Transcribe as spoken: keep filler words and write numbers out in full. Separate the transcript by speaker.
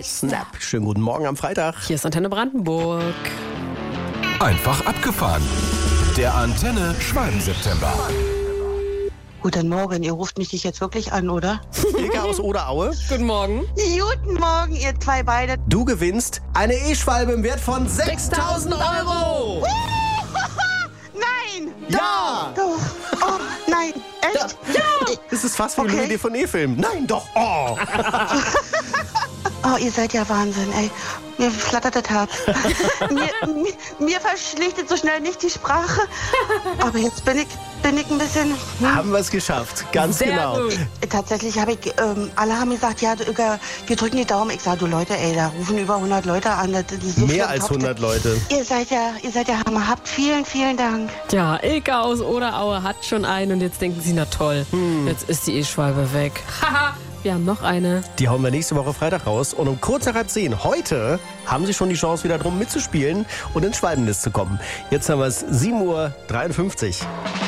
Speaker 1: Snap. Schönen guten Morgen am Freitag.
Speaker 2: Hier ist Antenne Brandenburg.
Speaker 3: Einfach abgefahren. Der Antenne Schwalben-September.
Speaker 4: Guten Morgen, ihr ruft mich nicht jetzt wirklich an, oder?
Speaker 1: Ilka aus Oderaue.
Speaker 2: Guten Morgen.
Speaker 4: Guten Morgen, ihr zwei beide.
Speaker 1: Du gewinnst eine E-Schwalbe im Wert von sechstausend Euro.
Speaker 4: Nein!
Speaker 1: Ja!
Speaker 4: Doch. Oh, nein. Echt?
Speaker 1: Ja! Das ist fast wie
Speaker 4: Okay.
Speaker 1: ein Louis Dufournet-Film. Nein, doch. Oh.
Speaker 4: Oh, ihr seid ja Wahnsinn, ey. Mir flattert das Herz. mir, mir, mir verschlichtet so schnell nicht die Sprache. Aber jetzt bin ich, bin ich ein bisschen... Hm.
Speaker 1: Haben wir es geschafft. Ganz
Speaker 2: Sehr
Speaker 1: genau.
Speaker 2: gut.
Speaker 4: Tatsächlich habe ich, ähm, alle haben gesagt, ja, du, Ilka, wir drücken die Daumen. Ich sage, du Leute, ey, da rufen über hundert Leute an. Das ist so viel
Speaker 1: Mehr
Speaker 4: am
Speaker 1: als
Speaker 4: Topf.
Speaker 1: hundert Leute.
Speaker 4: Ihr seid ja, ihr seid ja Hammer. Habt vielen, vielen Dank.
Speaker 2: Ja, Ilka aus Oderaue hat schon einen und jetzt denken sie, na toll, jetzt ist die E-Schwalbe weg. Haha, wir haben noch eine.
Speaker 1: Die hauen wir nächste Woche Freitag raus. Und um kurz nach halb zehn heute haben sie schon die Chance, wieder drum mitzuspielen und ins Schwalbenlist zu kommen. Jetzt haben wir es sieben Uhr dreiundfünfzig.